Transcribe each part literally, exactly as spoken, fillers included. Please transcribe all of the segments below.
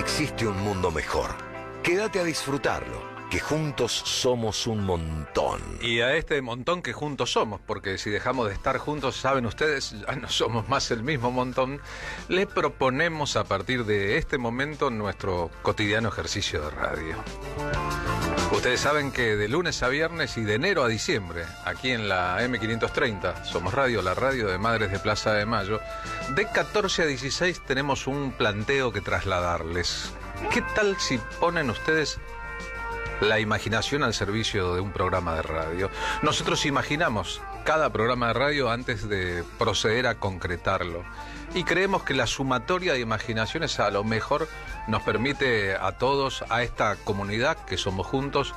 existe un mundo mejor. Quédate a disfrutarlo, que juntos somos un montón. Y a este montón que juntos somos, porque si dejamos de estar juntos, saben ustedes, ya no somos más el mismo montón, le proponemos a partir de este momento nuestro cotidiano ejercicio de radio. Ustedes saben que de lunes a viernes y de enero a diciembre, aquí en la eme quinientos treinta, Somos Radio, la radio de Madres de Plaza de Mayo, de catorce a dieciséis tenemos un planteo que trasladarles. ¿Qué tal si ponen ustedes la imaginación al servicio de un programa de radio? Nosotros imaginamos cada programa de radio antes de proceder a concretarlo. Y creemos que la sumatoria de imaginaciones a lo mejor nos permite a todos, a esta comunidad que somos juntos,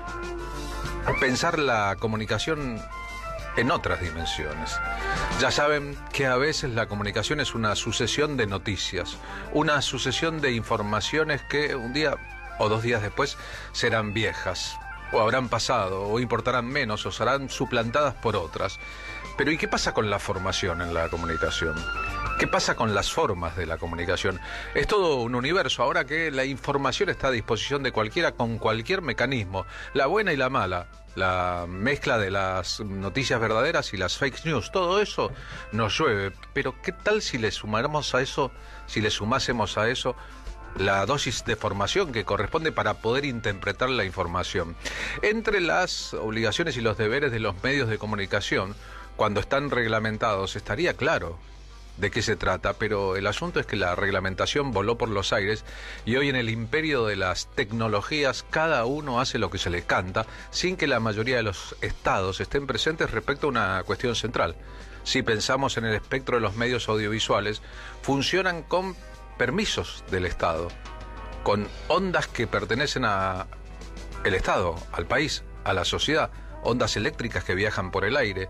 pensar la comunicación en otras dimensiones. Ya saben que a veces la comunicación es una sucesión de noticias, una sucesión de informaciones que un día o dos días después serán viejas, o habrán pasado, o importarán menos, o serán suplantadas por otras. Pero ¿y qué pasa con la formación en la comunicación? ¿Qué pasa con las formas de la comunicación? Es todo un universo, ahora que la información está a disposición de cualquiera con cualquier mecanismo, la buena y la mala, la mezcla de las noticias verdaderas y las fake news, todo eso nos llueve. Pero ¿qué tal si le sumáramos a eso, si le sumásemos a eso la dosis de formación que corresponde para poder interpretar la información? Entre las obligaciones y los deberes de los medios de comunicación, cuando están reglamentados, estaría claro de qué se trata, pero el asunto es que la reglamentación voló por los aires y hoy en el imperio de las tecnologías cada uno hace lo que se le canta sin que la mayoría de los estados estén presentes respecto a una cuestión central. Si pensamos en el espectro de los medios audiovisuales, funcionan con permisos del Estado, con ondas que pertenecen a el Estado, al país, a la sociedad, ondas eléctricas que viajan por el aire,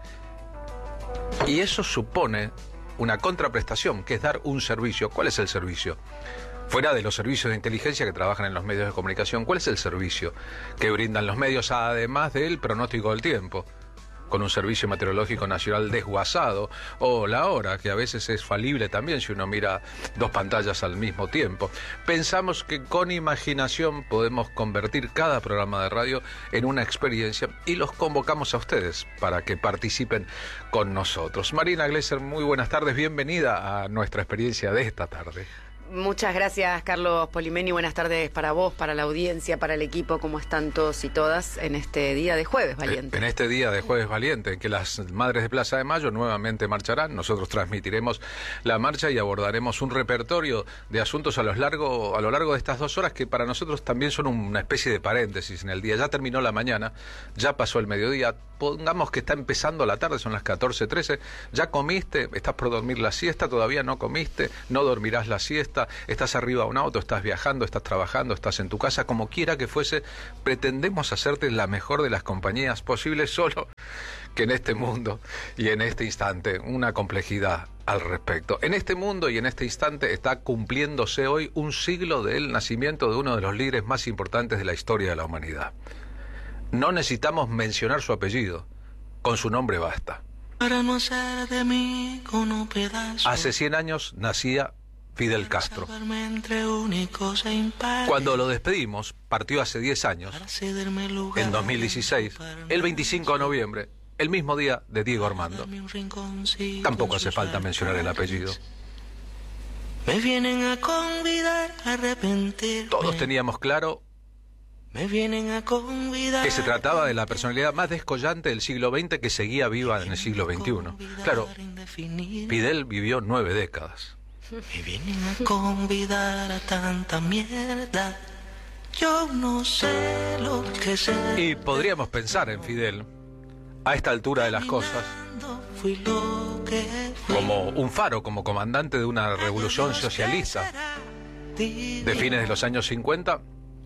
y eso supone una contraprestación, que es dar un servicio. ¿Cuál es el servicio? Fuera de los servicios de inteligencia que trabajan en los medios de comunicación, ¿cuál es el servicio que brindan los medios además del pronóstico del tiempo? Con un servicio meteorológico nacional desguazado, o la hora, que a veces es falible también si uno mira dos pantallas al mismo tiempo. Pensamos que con imaginación podemos convertir cada programa de radio en una experiencia y los convocamos a ustedes para que participen con nosotros. Marina Glesser, muy buenas tardes, bienvenida a nuestra experiencia de esta tarde. Muchas gracias, Carlos Polimeni. Buenas tardes para vos, para la audiencia, para el equipo. ¿Cómo están todos y todas en este día de Jueves Valiente? En este día de Jueves Valiente, en que las Madres de Plaza de Mayo nuevamente marcharán. Nosotros transmitiremos la marcha y abordaremos un repertorio de asuntos a lo largo, a lo largo de estas dos horas que para nosotros también son una especie de paréntesis en el día. Ya terminó la mañana, ya pasó el mediodía. Pongamos que está empezando la tarde, son las catorce trece. ¿Ya comiste? ¿Estás por dormir la siesta? ¿Todavía no comiste? ¿No dormirás la siesta? Estás arriba de un auto, estás viajando, estás trabajando, estás en tu casa, como quiera que fuese, pretendemos hacerte la mejor de las compañías posibles, solo que en este mundo y en este instante, una complejidad al respecto. En este mundo y en este instante está cumpliéndose hoy un siglo del nacimiento de uno de los líderes más importantes de la historia de la humanidad. No necesitamos mencionar su apellido, con su nombre basta. Para no hacer de mí con un pedazo. Hace cien años nacía Fidel Castro. Cuando lo despedimos, partió hace diez años, en dos mil dieciséis, el veinticinco de noviembre, el mismo día de Diego Armando. Tampoco hace falta mencionar el apellido. Me vienen a convidar a arrepentirme. Todos teníamos claro Me vienen a convidar que se trataba de la personalidad más descollante del siglo veinte que seguía viva en el siglo veintiuno. Claro, Fidel vivió nueve décadas. Me vienen a convidar a tanta mierda. Yo no sé lo que sé. Y podríamos pensar en Fidel, a esta altura de las cosas, como un faro, como comandante de una revolución socialista de fines de los años cincuenta,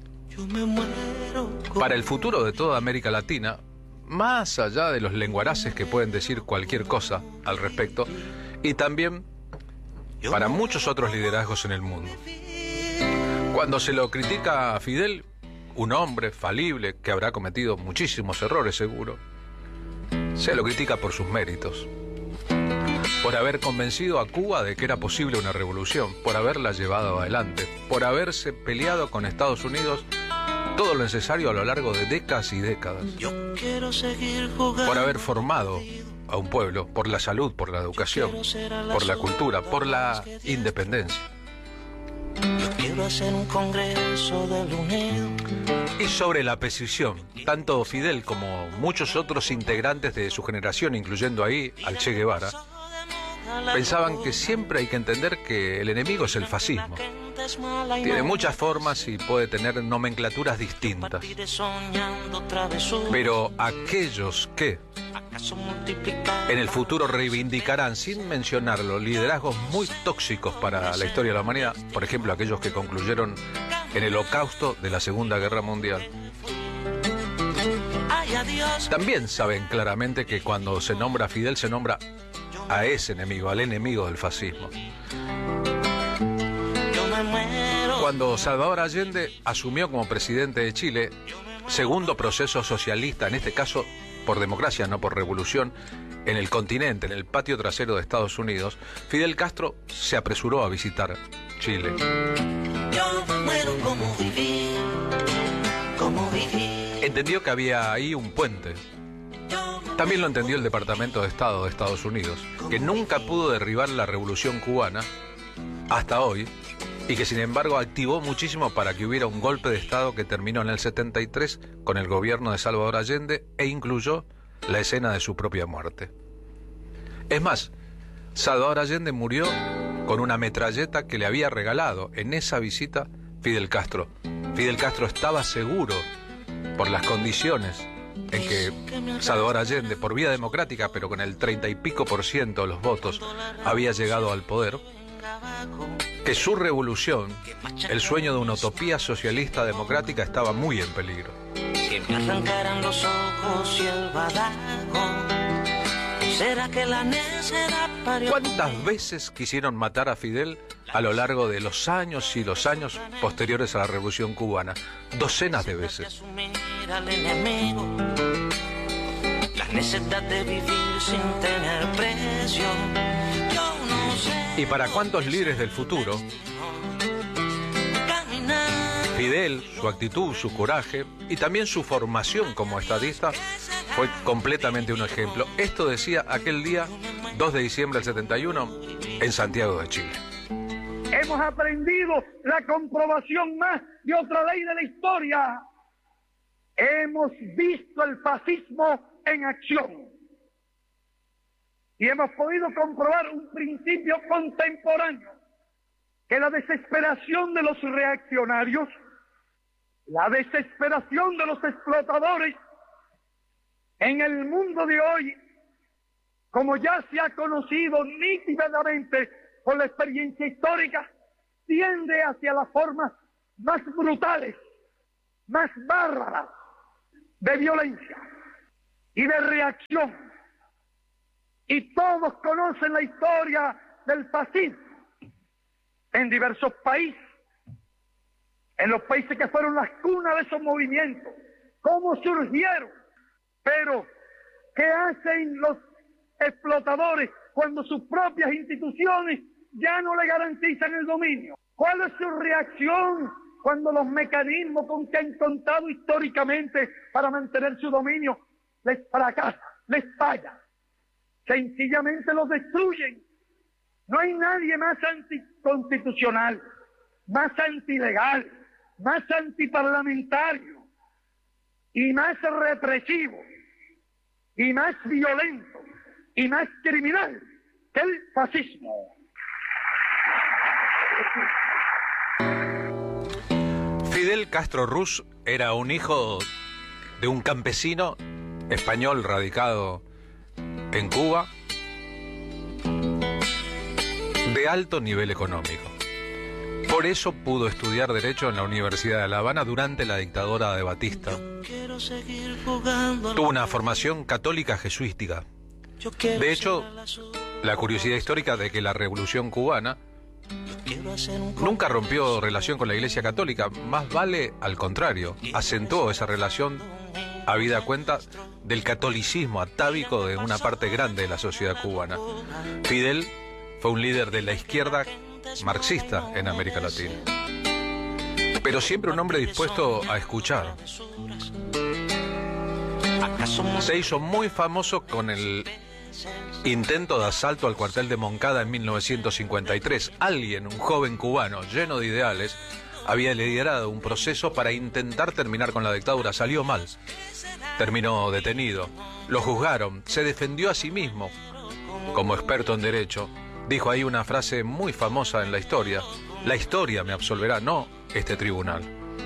para el futuro de toda América Latina, más allá de los lenguaraces que pueden decir cualquier cosa al respecto, y también para muchos otros liderazgos en el mundo. Cuando se lo critica a Fidel, un hombre falible que habrá cometido muchísimos errores seguro, se lo critica por sus méritos. por haber convencido a Cuba de que era posible una revolución, por haberla llevado adelante, por haberse peleado con Estados Unidos todo lo necesario a lo largo de décadas y décadas, por haber formado a un pueblo, por la salud, por la educación, por la cultura, por la independencia. Yo quiero hacer un congreso del unido. Y sobre la precisión, tanto Fidel como muchos otros integrantes de su generación, incluyendo ahí al Che Guevara, pensaban que siempre hay que entender que el enemigo es el fascismo. Tiene muchas formas y puede tener nomenclaturas distintas. Pero aquellos que en el futuro reivindicarán, sin mencionarlo, liderazgos muy tóxicos para la historia de la humanidad, por ejemplo, aquellos que concluyeron en el holocausto de la Segunda Guerra Mundial, también saben claramente que cuando se nombra a Fidel se nombra a ese enemigo, al enemigo del fascismo. Cuando Salvador Allende asumió como presidente de Chile, segundo proceso socialista, en este caso por democracia, no por revolución, en el continente, en el patio trasero de Estados Unidos, Fidel Castro se apresuró a visitar Chile. Entendió que había ahí un puente. También lo entendió el Departamento de Estado de Estados Unidos, que nunca pudo derribar la revolución cubana hasta hoy, y que sin embargo activó muchísimo para que hubiera un golpe de Estado que terminó en el setenta y tres con el gobierno de Salvador Allende e incluyó la escena de su propia muerte. Es más, Salvador Allende murió con una metralleta que le había regalado en esa visita Fidel Castro. Fidel Castro estaba seguro, por las condiciones en que Salvador Allende, por vía democrática, pero con el treinta y pico por ciento de los votos, había llegado al poder, que su revolución, el sueño de una utopía socialista democrática, estaba muy en peligro. Si me arrancaran los ojos y el badajo, ¿será que la necedad parió? ¿Cuántas veces quisieron matar a Fidel a lo largo de los años y los años posteriores a la Revolución Cubana? Docenas de veces. Al enemigo, la necesidad de vivir sin tener precio. Yo no sé. ¿Y para cuántos líderes del futuro? Fidel, su actitud, su coraje y también su formación como estadista fue completamente un ejemplo. Esto decía aquel día, dos de diciembre del setenta y uno, en Santiago de Chile. Hemos aprendido la comprobación más de otra ley de la historia. Hemos visto el fascismo en acción. Y hemos podido comprobar un principio contemporáneo, que la desesperación de los reaccionarios, la desesperación de los explotadores en el mundo de hoy, como ya se ha conocido nítidamente por la experiencia histórica, tiende hacia las formas más brutales, más bárbaras de violencia y de reacción. Y todos conocen la historia del fascismo en diversos países, en los países que fueron las cunas de esos movimientos, cómo surgieron. Pero, ¿qué hacen los explotadores cuando sus propias instituciones ya no le garantizan el dominio? ¿Cuál es su reacción cuando los mecanismos con que han contado históricamente para mantener su dominio les fracasan, les fallan? Sencillamente los destruyen. No hay nadie más anticonstitucional, más antilegal, más antiparlamentario y más represivo y más violento y más criminal que el fascismo. Fidel Castro Ruz era un hijo de un campesino español radicado en Cuba, de alto nivel económico. Por eso pudo estudiar Derecho en la Universidad de La Habana durante la dictadura de Batista. Tuvo una formación católica jesuítica. De hecho, la curiosidad histórica de que la Revolución Cubana nunca rompió relación con la Iglesia Católica, más vale al contrario, acentuó esa relación habida cuenta del catolicismo atávico de una parte grande de la sociedad cubana. Fidel fue un líder de la izquierda marxista en América Latina, pero siempre un hombre dispuesto a escuchar. Se hizo muy famoso con el intento de asalto al cuartel de Moncada en mil novecientos cincuenta y tres. Alguien, un joven cubano lleno de ideales, había liderado un proceso para intentar terminar con la dictadura. Salió mal. Terminó detenido. Lo juzgaron. Se defendió a sí mismo como experto en derecho. Dijo ahí una frase muy famosa en la historia: la historia me absolverá, no este tribunal.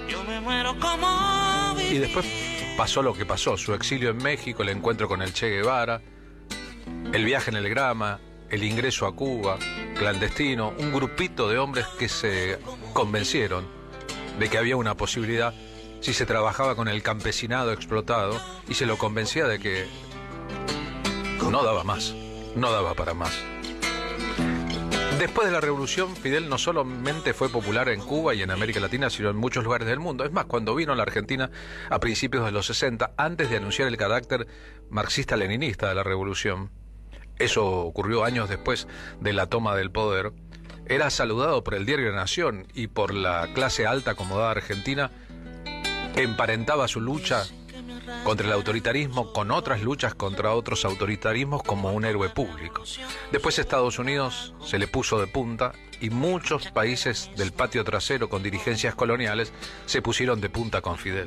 Y después pasó lo que pasó: su exilio en México, el encuentro con el Che Guevara, el viaje en el Grama, el ingreso a Cuba, clandestino, un grupito de hombres que se convencieron de que había una posibilidad si se trabajaba con el campesinado explotado, y se lo convencía de que no daba más, no daba para más. Después de la revolución, Fidel no solamente fue popular en Cuba y en América Latina, sino en muchos lugares del mundo. Es más, cuando vino a la Argentina a principios de los sesenta, antes de anunciar el carácter marxista-leninista de la revolución, eso ocurrió años después de la toma del poder, era saludado por el diario La Nación y por la clase alta acomodada argentina, que emparentaba su lucha contra el autoritarismo con otras luchas contra otros autoritarismos como un héroe público. Después Estados Unidos se le puso de punta y muchos países del patio trasero con dirigencias coloniales se pusieron de punta con Fidel.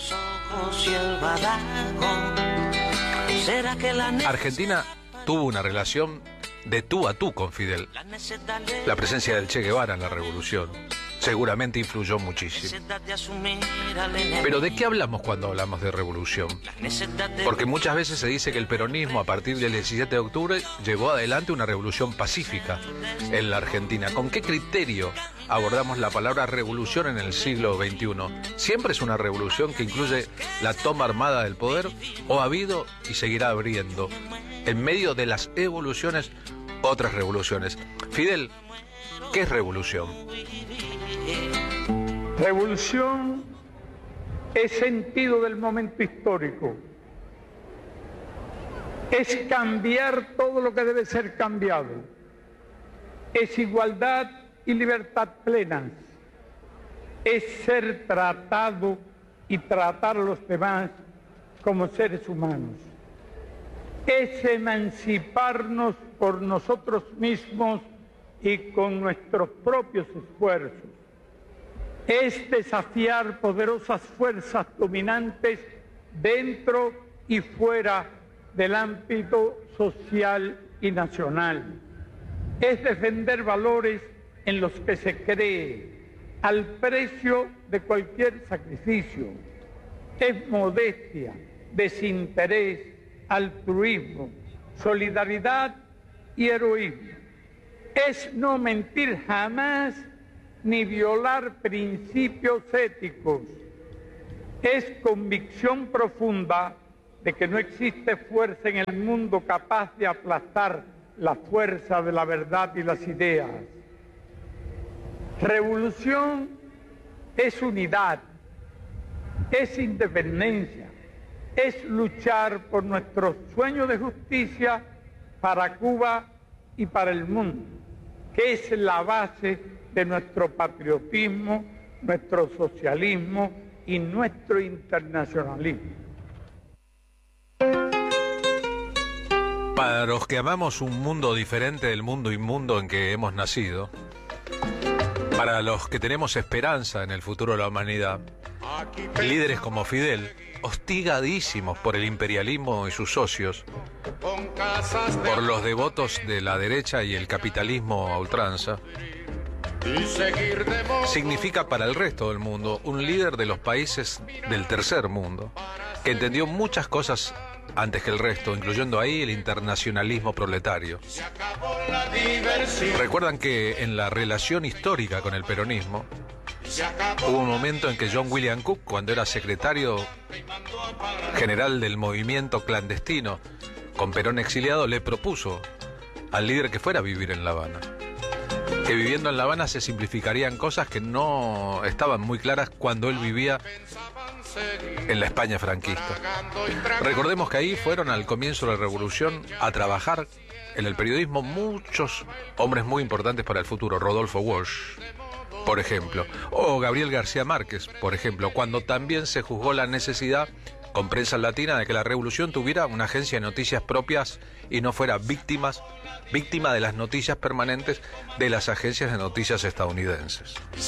Argentina tuvo una relación de tú a tú con Fidel. La presencia del Che Guevara en la revolución seguramente influyó muchísimo. Pero ¿de qué hablamos cuando hablamos de revolución? Porque muchas veces se dice que el peronismo, a partir del diecisiete de octubre, llevó adelante una revolución pacífica en la Argentina. ¿Con qué criterio abordamos la palabra revolución en el siglo veintiuno? ¿Siempre es una revolución que incluye la toma armada del poder, o ha habido y seguirá habiendo, en medio de las evoluciones, otras revoluciones? Fidel, ¿qué es revolución? Revolución es sentido del momento histórico. Es cambiar todo lo que debe ser cambiado. Es igualdad y libertad plenas. Es ser tratado y tratar a los demás como seres humanos. Es emanciparnos por nosotros mismos y con nuestros propios esfuerzos. Es desafiar poderosas fuerzas dominantes dentro y fuera del ámbito social y nacional. Es defender valores en los que se cree, al precio de cualquier sacrificio. Es modestia, desinterés, altruismo, solidaridad y heroísmo. Es no mentir jamás ni violar principios éticos. Es convicción profunda de que no existe fuerza en el mundo capaz de aplastar la fuerza de la verdad y las ideas. Revolución es unidad, es independencia, es luchar por nuestro sueño de justicia para Cuba y para el mundo, que es la base de nuestro patriotismo, nuestro socialismo y nuestro internacionalismo. Para los que amamos un mundo diferente del mundo inmundo en que hemos nacido, para los que tenemos esperanza en el futuro de la humanidad, líderes como Fidel, hostigadísimos por el imperialismo y sus socios, por los devotos de la derecha y el capitalismo a ultranza, significa para el resto del mundo un líder de los países del tercer mundo, que entendió muchas cosas antes que el resto, incluyendo ahí el internacionalismo proletario. Recuerdan que en la relación histórica con el peronismo hubo un momento en que John William Cook, cuando era secretario general del movimiento clandestino con Perón exiliado, le propuso al líder que fuera a vivir en La Habana. que viviendo en La Habana se simplificarían cosas que no estaban muy claras cuando él vivía en la España franquista. Recordemos que ahí fueron al comienzo de la revolución a trabajar en el periodismo muchos hombres muy importantes para el futuro, Rodolfo Walsh, por ejemplo, o Gabriel García Márquez, por ejemplo, cuando también se juzgó la necesidad con prensa latina de que la revolución tuviera una agencia de noticias propias y no fuera víctimas, víctima de las noticias permanentes de las agencias de noticias estadounidenses.